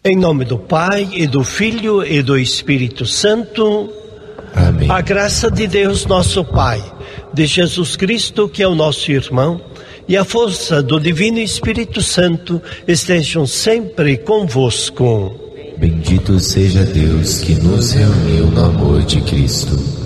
Em nome do Pai, e do Filho, e do Espírito Santo. Amém. A graça de Deus, nosso Pai, de Jesus Cristo, que é o nosso irmão, e a força do Divino Espírito Santo estejam sempre convosco. Bendito seja Deus que nos reuniu no amor de Cristo.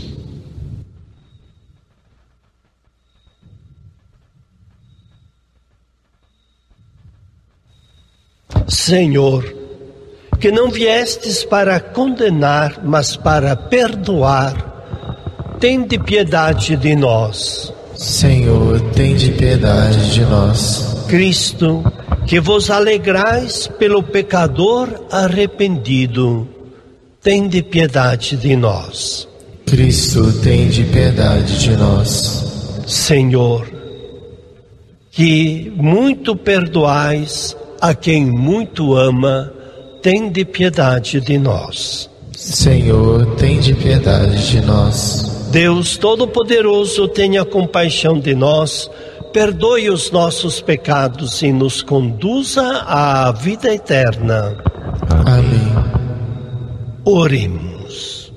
Senhor, que não viestes para condenar, mas para perdoar, tende piedade de nós. Senhor, tende piedade de nós. Cristo, que vos alegrais pelo pecador arrependido, tende piedade de nós. Cristo, tende piedade de nós. Senhor, que muito perdoais a quem muito ama, tende piedade de nós. Senhor, tende piedade de nós. Deus Todo-Poderoso, tenha compaixão de nós, perdoe os nossos pecados e nos conduza à vida eterna. Amém. Oremos.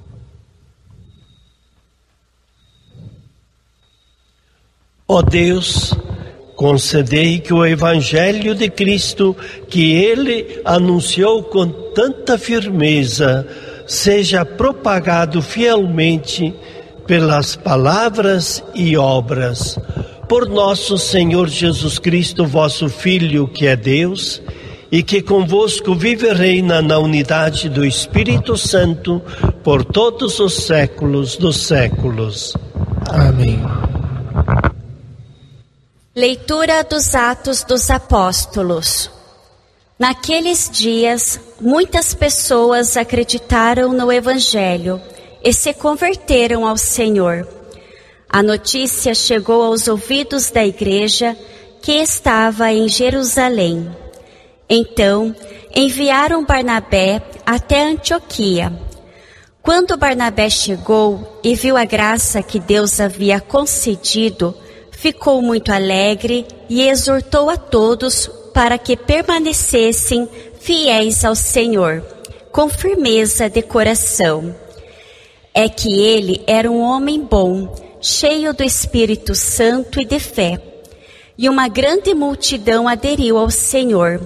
Ó Deus, concedei que o Evangelho de Cristo, que Ele anunciou com tanta firmeza, seja propagado fielmente pelas palavras e obras. Por nosso Senhor Jesus Cristo, vosso Filho, que é Deus, e que convosco vive e reina na unidade do Espírito Santo, por todos os séculos dos séculos. Amém. Leitura dos Atos dos Apóstolos. Naqueles dias, muitas pessoas acreditaram no Evangelho e se converteram ao Senhor. A notícia chegou aos ouvidos da igreja que estava em Jerusalém. Então, enviaram Barnabé até Antioquia. Quando Barnabé chegou e viu a graça que Deus havia concedido, ficou muito alegre e exortou a todos para que permanecessem fiéis ao Senhor, com firmeza de coração. É que ele era um homem bom, cheio do Espírito Santo e de fé, e uma grande multidão aderiu ao Senhor.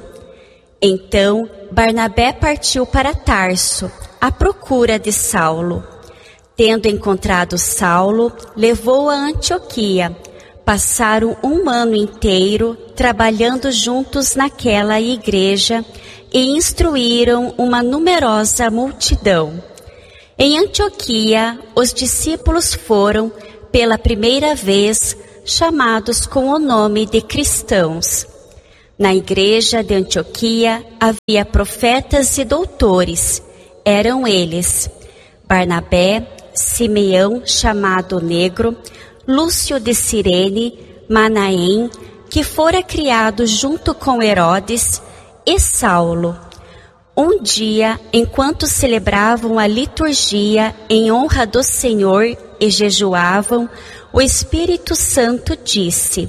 Então Barnabé partiu para Tarso, à procura de Saulo. Tendo encontrado Saulo, levou-o a Antioquia. Passaram um ano inteiro trabalhando juntos naquela igreja e instruíram uma numerosa multidão. Em Antioquia, os discípulos foram, pela primeira vez, chamados com o nome de cristãos. Na igreja de Antioquia havia profetas e doutores. Eram eles: Barnabé, Simeão, chamado Negro, Lúcio de Cirene, Manaém, que fora criado junto com Herodes, e Saulo. Um dia, enquanto celebravam a liturgia em honra do Senhor e jejuavam, o Espírito Santo disse: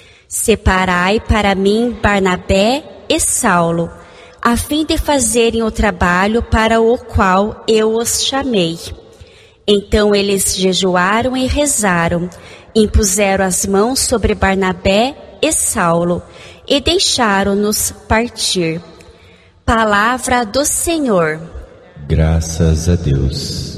Separai para mim Barnabé e Saulo, a fim de fazerem o trabalho para o qual eu os chamei. Então eles jejuaram e rezaram, impuseram as mãos sobre Barnabé e Saulo e deixaram-nos partir. Palavra do Senhor. Graças a Deus.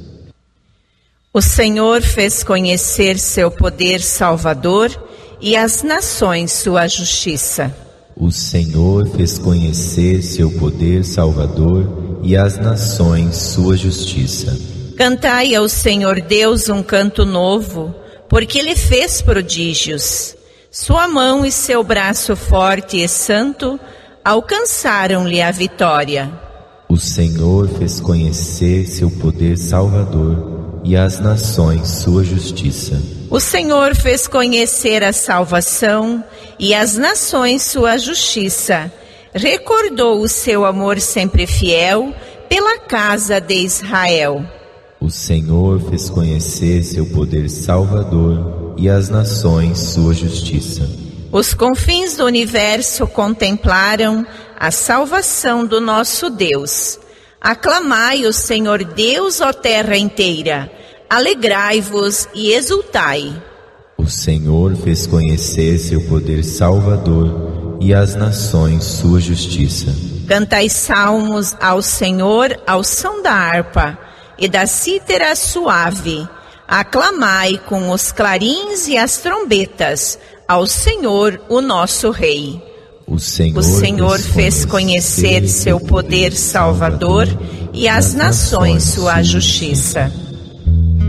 O Senhor fez conhecer seu poder salvador e às nações sua justiça. O Senhor fez conhecer seu poder salvador e às nações sua justiça. Cantai ao Senhor Deus um canto novo, porque Ele fez prodígios. Sua mão e seu braço forte e santo alcançaram-lhe a vitória. O Senhor fez conhecer seu poder salvador e às nações sua justiça. O Senhor fez conhecer a salvação e às nações sua justiça. Recordou o seu amor sempre fiel pela casa de Israel. O Senhor fez conhecer seu poder salvador e às nações sua justiça. Os confins do universo contemplaram a salvação do nosso Deus. Aclamai o Senhor Deus, ó terra inteira. Alegrai-vos e exultai. O Senhor fez conhecer seu poder salvador e às nações sua justiça. Cantai salmos ao Senhor ao som da harpa e da cítara suave. Aclamai com os clarins e as trombetas ao Senhor, o nosso Rei. O Senhor fez conhecer seu poder salvador e às nações sua justiça.